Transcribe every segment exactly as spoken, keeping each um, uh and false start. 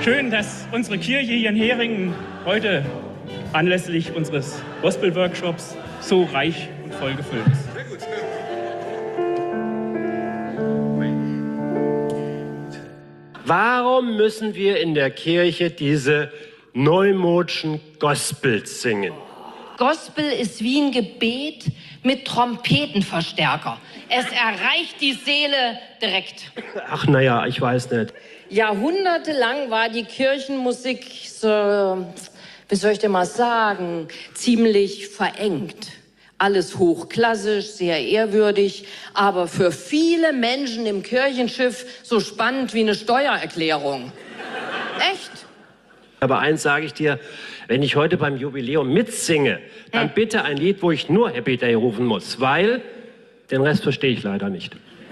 Schön, dass unsere Kirche hier in Heringen heute anlässlich unseres Gospel-Workshops so reich und voll gefüllt ist. Sehr gut. Warum müssen wir in der Kirche diese neumodischen Gospels singen? Gospel ist wie ein Gebet mit Trompetenverstärker. Es erreicht die Seele direkt. Ach naja, ich weiß nicht. Jahrhundertelang war die Kirchenmusik so, wie soll ich denn mal sagen, ziemlich verengt. Alles hochklassisch, sehr ehrwürdig, aber für viele Menschen im Kirchenschiff so spannend wie eine Steuererklärung. Echt? Aber eins sage ich dir, wenn ich heute beim Jubiläum mitsinge, dann hm. bitte ein Lied, wo ich nur Happy Day rufen muss, weil den Rest verstehe ich leider nicht.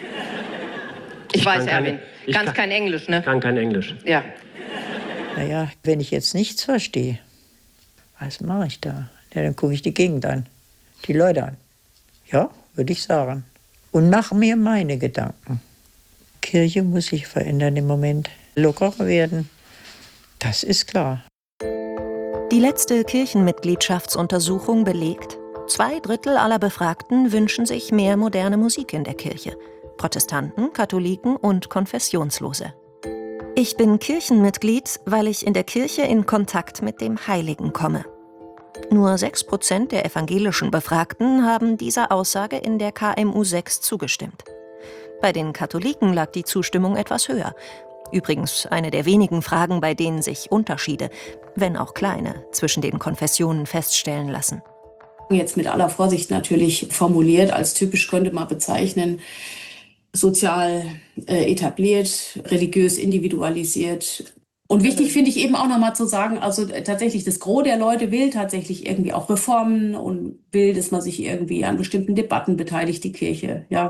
Ich, ich weiß, Erwin, kannst kein Englisch, ne? Ich kann kein Englisch. Ja. Naja, wenn ich jetzt nichts verstehe, was mache ich da? Ja, dann gucke ich die Gegend an, die Leute an. Ja, würde ich sagen. Und mache mir meine Gedanken. Kirche muss sich verändern im Moment, lockerer werden. Das ist klar. Die letzte Kirchenmitgliedschaftsuntersuchung belegt, zwei Drittel aller Befragten wünschen sich mehr moderne Musik in der Kirche. Protestanten, Katholiken und Konfessionslose. Ich bin Kirchenmitglied, weil ich in der Kirche in Kontakt mit dem Heiligen komme. Nur sechs Prozent der evangelischen Befragten haben dieser Aussage in der K M U sechs zugestimmt. Bei den Katholiken lag die Zustimmung etwas höher. Übrigens eine der wenigen Fragen, bei denen sich Unterschiede, wenn auch kleine, zwischen den Konfessionen feststellen lassen. Jetzt mit aller Vorsicht natürlich formuliert, als typisch könnte man bezeichnen, sozial äh, etabliert, religiös individualisiert. Und wichtig finde ich eben auch nochmal zu sagen, also tatsächlich das Gros der Leute will tatsächlich irgendwie auch Reformen und will, dass man sich irgendwie an bestimmten Debatten beteiligt, die Kirche, ja.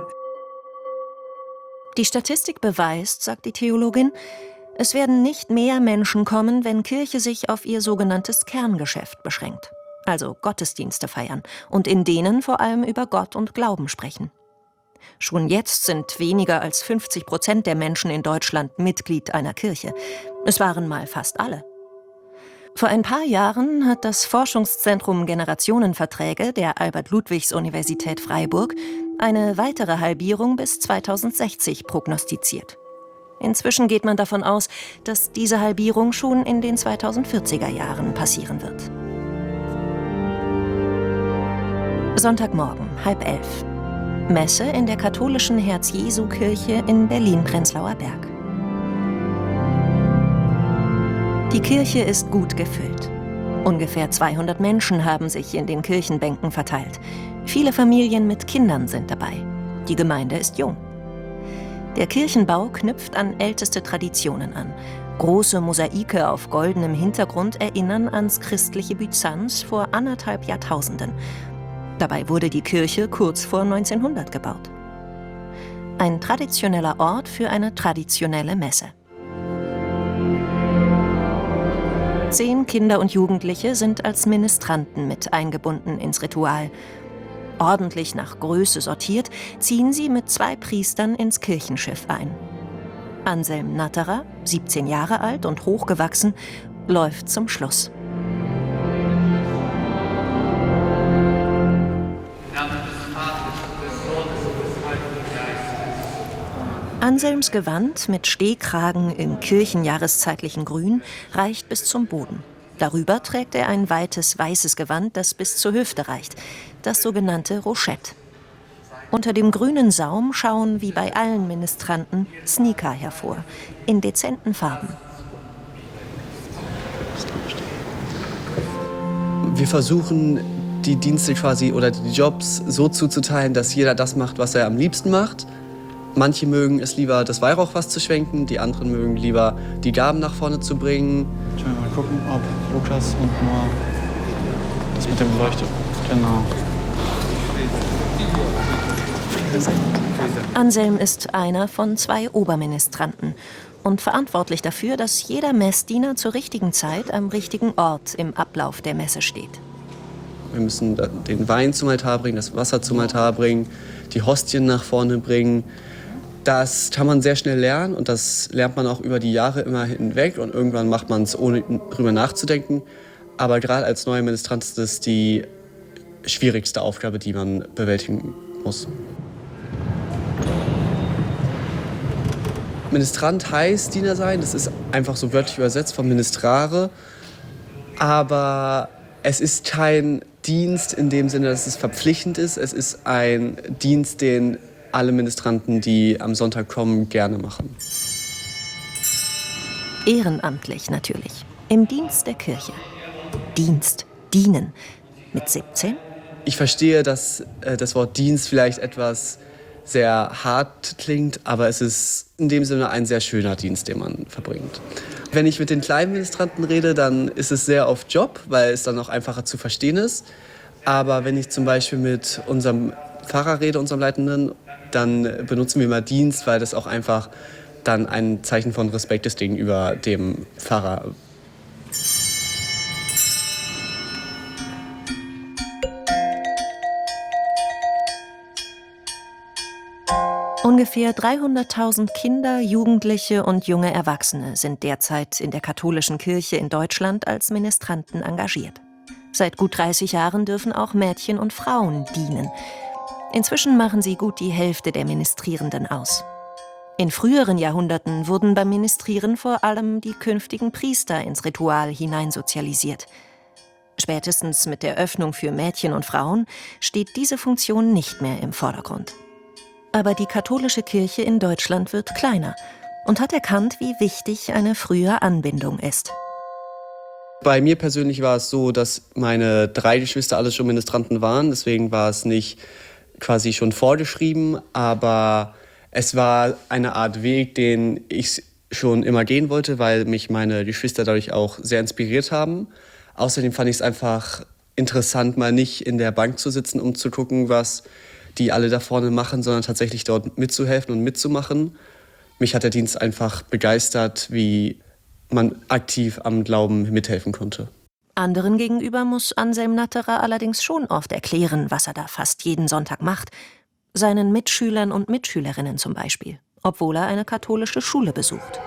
Die Statistik beweist, sagt die Theologin, es werden nicht mehr Menschen kommen, wenn Kirche sich auf ihr sogenanntes Kerngeschäft beschränkt. Also Gottesdienste feiern und in denen vor allem über Gott und Glauben sprechen. Schon jetzt sind weniger als fünfzig Prozent der Menschen in Deutschland Mitglied einer Kirche. Es waren mal fast alle. Vor ein paar Jahren hat das Forschungszentrum Generationenverträge der Albert-Ludwigs-Universität Freiburg eine weitere Halbierung bis zweitausendsechzig prognostiziert. Inzwischen geht man davon aus, dass diese Halbierung schon in den zweitausendvierziger Jahren passieren wird. Sonntagmorgen, halb elf. Messe in der katholischen Herz-Jesu-Kirche in Berlin-Prenzlauer Berg. Die Kirche ist gut gefüllt. Ungefähr zweihundert Menschen haben sich in den Kirchenbänken verteilt. Viele Familien mit Kindern sind dabei. Die Gemeinde ist jung. Der Kirchenbau knüpft an älteste Traditionen an. Große Mosaike auf goldenem Hintergrund erinnern ans christliche Byzanz vor anderthalb Jahrtausenden. Dabei wurde die Kirche kurz vor neunzehnhundert gebaut. Ein traditioneller Ort für eine traditionelle Messe. Zehn Kinder und Jugendliche sind als Ministranten mit eingebunden ins Ritual. Ordentlich nach Größe sortiert, ziehen sie mit zwei Priestern ins Kirchenschiff ein. Anselm Natterer, siebzehn Jahre alt und hochgewachsen, läuft zum Schluss. Anselms Gewand mit Stehkragen im kirchenjahreszeitlichen Grün reicht bis zum Boden. Darüber trägt er ein weites weißes Gewand, das bis zur Hüfte reicht, das sogenannte Rochette. Unter dem grünen Saum schauen wie bei allen Ministranten Sneaker hervor, in dezenten Farben. Wir versuchen, die Dienste quasi oder die Jobs so zuzuteilen, dass jeder das macht, was er am liebsten macht. Manche mögen es lieber, das Weihrauchfass zu schwenken, die anderen mögen lieber, die Gaben nach vorne zu bringen. Ich will mal gucken, ob Lukas und Noah das mit dem beleuchtet. Genau. Anselm ist einer von zwei Oberministranten und verantwortlich dafür, dass jeder Messdiener zur richtigen Zeit am richtigen Ort im Ablauf der Messe steht. Wir müssen den Wein zum Altar bringen, das Wasser zum Altar bringen, die Hostien nach vorne bringen. Das kann man sehr schnell lernen und das lernt man auch über die Jahre immer hinweg und irgendwann macht man es, ohne drüber nachzudenken. Aber gerade als neuer Ministrant ist es die schwierigste Aufgabe, die man bewältigen muss. Ministrant heißt Diener sein, das ist einfach so wörtlich übersetzt von Ministrare. Aber es ist kein Dienst in dem Sinne, dass es verpflichtend ist. Es ist ein Dienst, den alle Ministranten, die am Sonntag kommen, gerne machen. Ehrenamtlich natürlich, im Dienst der Kirche. Dienst, dienen. Mit siebzehn? Ich verstehe, dass äh, das Wort Dienst vielleicht etwas sehr hart klingt, aber es ist in dem Sinne ein sehr schöner Dienst, den man verbringt. Wenn ich mit den kleinen Ministranten rede, dann ist es sehr oft Job, weil es dann auch einfacher zu verstehen ist. Aber wenn ich zum Beispiel mit unserem Pfarrer rede, unserem Leitenden, dann benutzen wir immer Dienst, weil das auch einfach dann ein Zeichen von Respekt ist gegenüber dem Pfarrer. Ungefähr dreihunderttausend Kinder, Jugendliche und junge Erwachsene sind derzeit in der katholischen Kirche in Deutschland als Ministranten engagiert. Seit gut dreißig Jahren dürfen auch Mädchen und Frauen dienen. Inzwischen machen sie gut die Hälfte der Ministrierenden aus. In früheren Jahrhunderten wurden beim Ministrieren vor allem die künftigen Priester ins Ritual hineinsozialisiert. Spätestens mit der Öffnung für Mädchen und Frauen steht diese Funktion nicht mehr im Vordergrund. Aber die katholische Kirche in Deutschland wird kleiner und hat erkannt, wie wichtig eine frühe Anbindung ist. Bei mir persönlich war es so, dass meine drei Geschwister alle schon Ministranten waren. Deswegen war es nicht quasi schon vorgeschrieben, aber es war eine Art Weg, den ich schon immer gehen wollte, weil mich meine Geschwister dadurch auch sehr inspiriert haben. Außerdem fand ich es einfach interessant, mal nicht in der Bank zu sitzen, um zu gucken, was die alle da vorne machen, sondern tatsächlich dort mitzuhelfen und mitzumachen. Mich hat der Dienst einfach begeistert, wie man aktiv am Glauben mithelfen konnte. Anderen gegenüber muss Anselm Natterer allerdings schon oft erklären, was er da fast jeden Sonntag macht. Seinen Mitschülern und Mitschülerinnen zum Beispiel, obwohl er eine katholische Schule besucht.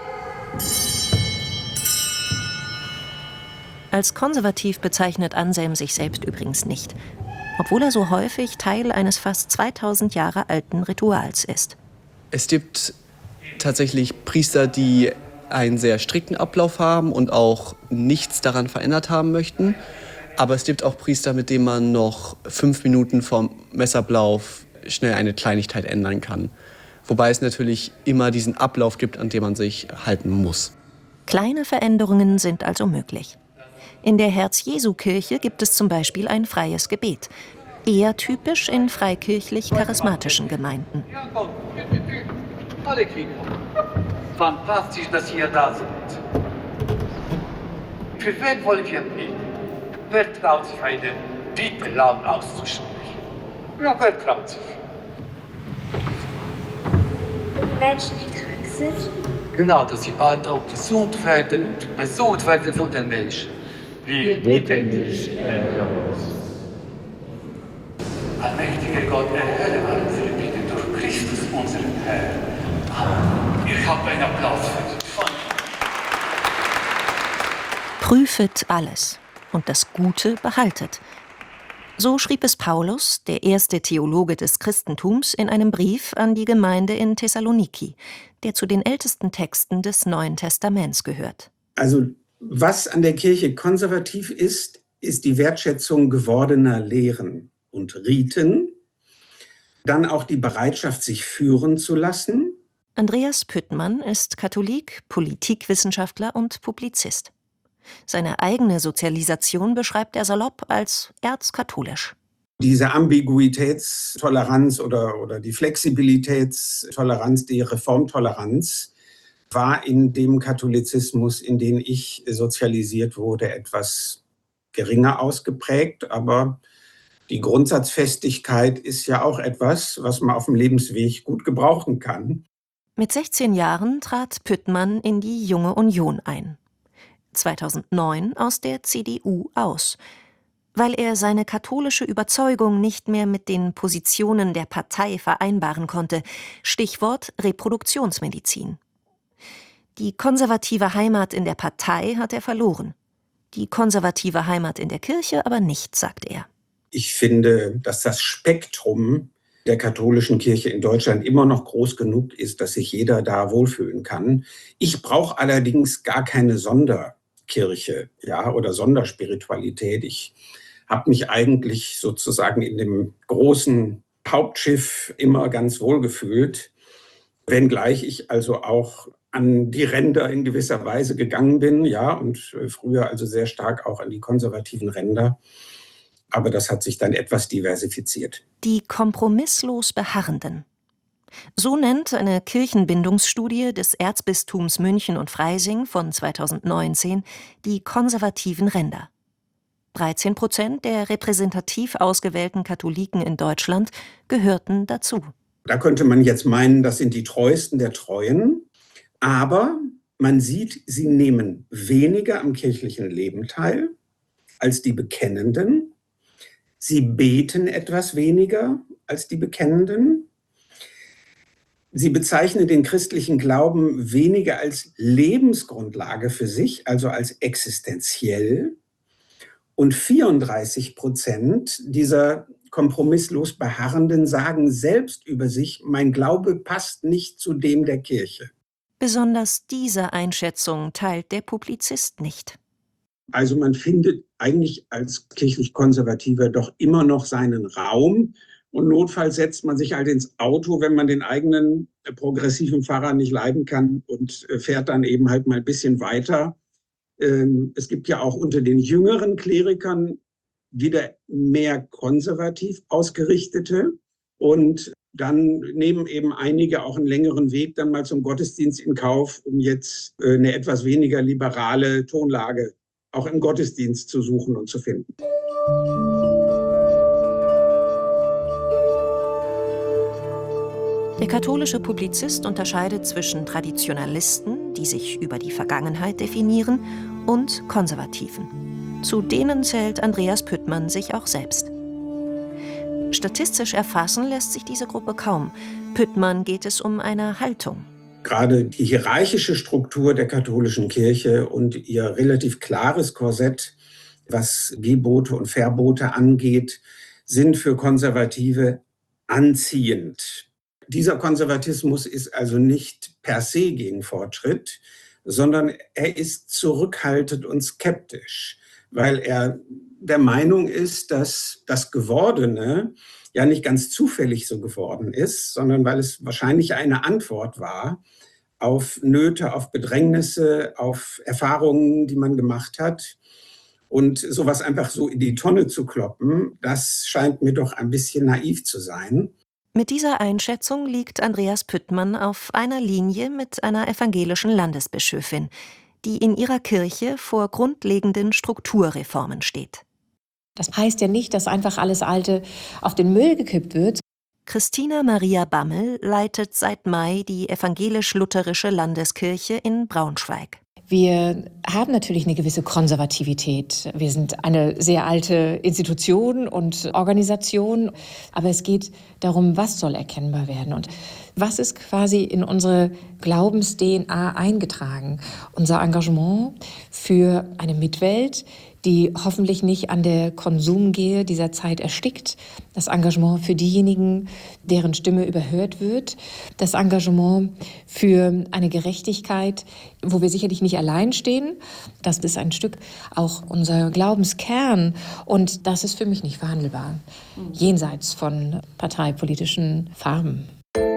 Als konservativ bezeichnet Anselm sich selbst übrigens nicht, obwohl er so häufig Teil eines fast zweitausend Jahre alten Rituals ist. Es gibt tatsächlich Priester, die einen sehr strikten Ablauf haben und auch nichts daran verändert haben möchten. Aber es gibt auch Priester, mit denen man noch fünf Minuten vorm Messablauf schnell eine Kleinigkeit ändern kann. Wobei es natürlich immer diesen Ablauf gibt, an dem man sich halten muss. Kleine Veränderungen sind also möglich. In der Herz-Jesu-Kirche gibt es zum Beispiel ein freies Gebet. Eher typisch in freikirchlich-charismatischen Gemeinden. Alle Kinder. Fantastisch, dass ihr da seid. Für wen wollen wir beten? Wer traut sich, eine Bitte laut auszusprechen? Ja, wer traut sich? Menschen, die krank sind? Genau, dass sie bald auch gesund werden und besucht werden von den Menschen. Wir bitten dich, erhöre uns. Allmächtiger Gott, erhöre unsere Bitte durch Christus, unseren Herrn. Ich habe einen Applaus für dich. Prüfet alles und das Gute behaltet. So schrieb es Paulus, der erste Theologe des Christentums, in einem Brief an die Gemeinde in Thessaloniki, der zu den ältesten Texten des Neuen Testaments gehört. Also was an der Kirche konservativ ist, ist die Wertschätzung gewordener Lehren und Riten, dann auch die Bereitschaft, sich führen zu lassen. Andreas Püttmann ist Katholik, Politikwissenschaftler und Publizist. Seine eigene Sozialisation beschreibt er salopp als erzkatholisch. Diese Ambiguitätstoleranz oder, oder die Flexibilitätstoleranz, die Reformtoleranz war in dem Katholizismus, in den ich sozialisiert wurde, etwas geringer ausgeprägt. Aber die Grundsatzfestigkeit ist ja auch etwas, was man auf dem Lebensweg gut gebrauchen kann. Mit sechzehn Jahren trat Püttmann in die Junge Union ein. zweitausendneun aus der C D U aus. Weil er seine katholische Überzeugung nicht mehr mit den Positionen der Partei vereinbaren konnte. Stichwort Reproduktionsmedizin. Die konservative Heimat in der Partei hat er verloren. Die konservative Heimat in der Kirche aber nicht, sagt er. Ich finde, dass das Spektrum der katholischen Kirche in Deutschland immer noch groß genug ist, dass sich jeder da wohlfühlen kann. Ich brauche allerdings gar keine Sonderkirche, ja, oder Sonderspiritualität. Ich habe mich eigentlich sozusagen in dem großen Hauptschiff immer ganz wohl gefühlt, wenngleich ich also auch an die Ränder in gewisser Weise gegangen bin, ja, und früher also sehr stark auch an die konservativen Ränder. Aber das hat sich dann etwas diversifiziert. Die kompromisslos Beharrenden. So nennt eine Kirchenbindungsstudie des Erzbistums München und Freising von zweitausendneunzehn die konservativen Ränder. dreizehn Prozent der repräsentativ ausgewählten Katholiken in Deutschland gehörten dazu. Da könnte man jetzt meinen, das sind die Treuesten der Treuen. Aber man sieht, sie nehmen weniger am kirchlichen Leben teil als die Bekennenden. Sie beten etwas weniger als die Bekennenden. Sie bezeichnen den christlichen Glauben weniger als Lebensgrundlage für sich, also als existenziell. Und vierunddreißig Prozent dieser kompromisslos Beharrenden sagen selbst über sich, mein Glaube passt nicht zu dem der Kirche. Besonders diese Einschätzung teilt der Publizist nicht. Also man findet eigentlich als kirchlich-Konservativer doch immer noch seinen Raum und notfalls setzt man sich halt ins Auto, wenn man den eigenen progressiven Pfarrer nicht leiden kann und fährt dann eben halt mal ein bisschen weiter. Es gibt ja auch unter den jüngeren Klerikern wieder mehr konservativ ausgerichtete und dann nehmen eben einige auch einen längeren Weg dann mal zum Gottesdienst in Kauf, um jetzt eine etwas weniger liberale Tonlage auch im Gottesdienst zu suchen und zu finden. Der katholische Publizist unterscheidet zwischen Traditionalisten, die sich über die Vergangenheit definieren, und Konservativen. Zu denen zählt Andreas Püttmann sich auch selbst. Statistisch erfassen lässt sich diese Gruppe kaum. Püttmann geht es um eine Haltung. Gerade die hierarchische Struktur der katholischen Kirche und ihr relativ klares Korsett, was Gebote und Verbote angeht, sind für Konservative anziehend. Dieser Konservatismus ist also nicht per se gegen Fortschritt, sondern er ist zurückhaltend und skeptisch, weil er der Meinung ist, dass das Gewordene ja nicht ganz zufällig so geworden ist, sondern weil es wahrscheinlich eine Antwort war auf Nöte, auf Bedrängnisse, auf Erfahrungen, die man gemacht hat. Und sowas einfach so in die Tonne zu kloppen, das scheint mir doch ein bisschen naiv zu sein. Mit dieser Einschätzung liegt Andreas Püttmann auf einer Linie mit einer evangelischen Landesbischöfin, die in ihrer Kirche vor grundlegenden Strukturreformen steht. Das heißt ja nicht, dass einfach alles Alte auf den Müll gekippt wird. Christina Maria Bammel leitet seit Mai die evangelisch-lutherische Landeskirche in Braunschweig. Wir haben natürlich eine gewisse Konservativität. Wir sind eine sehr alte Institution und Organisation. Aber es geht darum, was soll erkennbar werden und was ist quasi in unsere Glaubens-D N A eingetragen. Unser Engagement für eine Mitwelt, die hoffentlich nicht an der Konsumgier dieser Zeit erstickt. Das Engagement für diejenigen, deren Stimme überhört wird. Das Engagement für eine Gerechtigkeit, wo wir sicherlich nicht allein stehen. Das ist ein Stück auch unser Glaubenskern. Und das ist für mich nicht verhandelbar, jenseits von parteipolitischen Farben.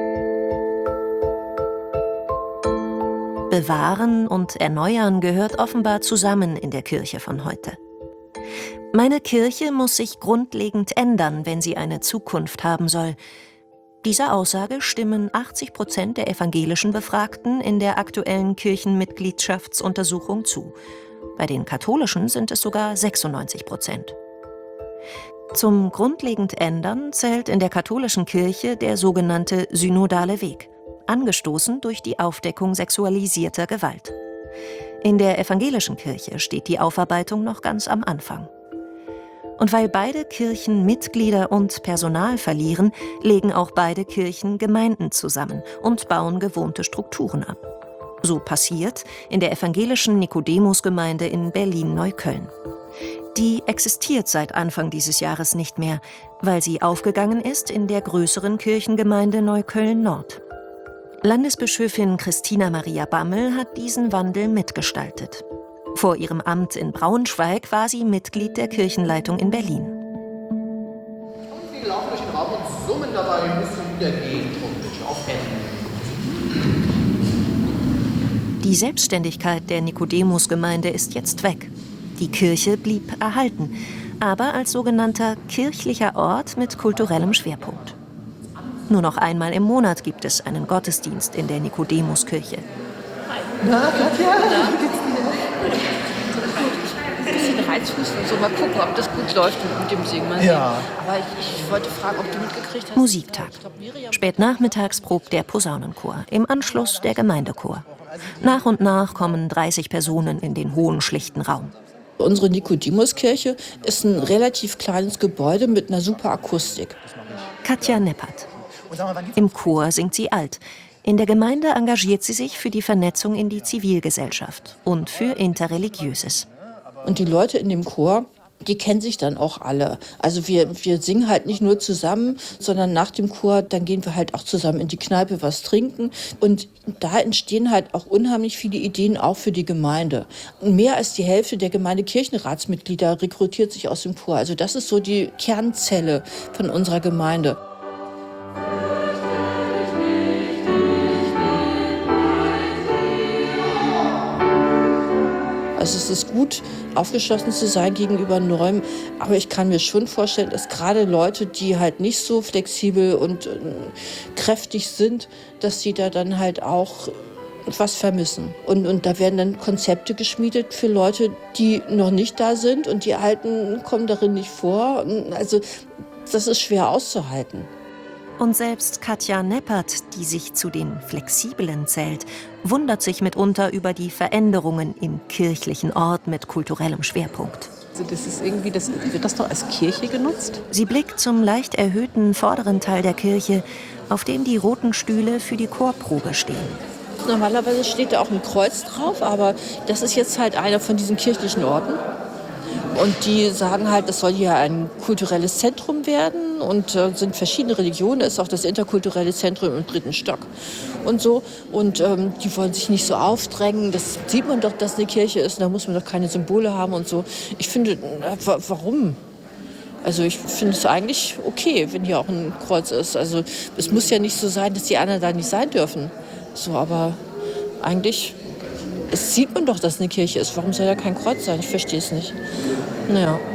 Bewahren und erneuern gehört offenbar zusammen in der Kirche von heute. Meine Kirche muss sich grundlegend ändern, wenn sie eine Zukunft haben soll. Dieser Aussage stimmen achtzig Prozent der evangelischen Befragten in der aktuellen Kirchenmitgliedschaftsuntersuchung zu. Bei den katholischen sind es sogar sechsundneunzig Prozent. Zum grundlegend Ändern zählt in der katholischen Kirche der sogenannte synodale Weg, angestoßen durch die Aufdeckung sexualisierter Gewalt. In der evangelischen Kirche steht die Aufarbeitung noch ganz am Anfang. Und weil beide Kirchen Mitglieder und Personal verlieren, legen auch beide Kirchen Gemeinden zusammen und bauen gewohnte Strukturen ab. So passiert in der evangelischen Nikodemusgemeinde in Berlin-Neukölln. Die existiert seit Anfang dieses Jahres nicht mehr, weil sie aufgegangen ist in der größeren Kirchengemeinde Neukölln-Nord. Landesbischöfin Christina Maria Bammel hat diesen Wandel mitgestaltet. Vor ihrem Amt in Braunschweig war sie Mitglied der Kirchenleitung in Berlin. Wir laufen durch den Raum und summen dabei ein bisschen wieder gegen auf Händen. Die Selbstständigkeit der Nikodemusgemeinde ist jetzt weg. Die Kirche blieb erhalten, aber als sogenannter kirchlicher Ort mit kulturellem Schwerpunkt. Nur noch einmal im Monat gibt es einen Gottesdienst in der Nikodemuskirche. Na, Katja? Ein bisschen Reizhusten und so. Mal gucken, ob das gut läuft mit dem Singen. Mal Ja. Aber ich, ich wollte fragen, ob du mitgekriegt hast. Musiktag. Spät nachmittags probt der Posaunenchor, im Anschluss der Gemeindechor. Nach und nach kommen dreißig Personen in den hohen, schlichten Raum. Unsere Nikodemuskirche ist ein relativ kleines Gebäude mit einer super Akustik. Katja Neppert. Im Chor singt sie alt. In der Gemeinde engagiert sie sich für die Vernetzung in die Zivilgesellschaft und für Interreligiöses. Und die Leute in dem Chor, die kennen sich dann auch alle. Also wir, wir singen halt nicht nur zusammen, sondern nach dem Chor, dann gehen wir halt auch zusammen in die Kneipe was trinken. Und da entstehen halt auch unheimlich viele Ideen auch für die Gemeinde. Mehr als die Hälfte der Gemeindekirchenratsmitglieder rekrutiert sich aus dem Chor. Also das ist so die Kernzelle von unserer Gemeinde. Also es ist gut, aufgeschlossen zu sein gegenüber Neuem, aber ich kann mir schon vorstellen, dass gerade Leute, die halt nicht so flexibel und äh, kräftig sind, dass sie da dann halt auch was vermissen. Und, und da werden dann Konzepte geschmiedet für Leute, die noch nicht da sind und die Alten kommen darin nicht vor. Also das ist schwer auszuhalten. Und selbst Katja Neppert, die sich zu den Flexiblen zählt, wundert sich mitunter über die Veränderungen im kirchlichen Ort mit kulturellem Schwerpunkt. Also das ist irgendwie, das, wird das doch als Kirche genutzt? Sie blickt zum leicht erhöhten vorderen Teil der Kirche, auf dem die roten Stühle für die Chorprobe stehen. Normalerweise steht da auch ein Kreuz drauf, aber das ist jetzt halt einer von diesen kirchlichen Orten. Und die sagen halt, das soll hier ein kulturelles Zentrum werden und äh, sind verschiedene Religionen, ist auch das interkulturelle Zentrum im dritten Stock und so. Und ähm, die wollen sich nicht so aufdrängen, das sieht man doch, dass eine Kirche ist, da muss man doch keine Symbole haben und so. Ich finde, äh, warum? Also ich finde es eigentlich okay, wenn hier auch ein Kreuz ist. Also es muss ja nicht so sein, dass die anderen da nicht sein dürfen. So, aber eigentlich... Es sieht man doch, dass es eine Kirche ist. Warum soll da kein Kreuz sein? Ich verstehe es nicht. Naja.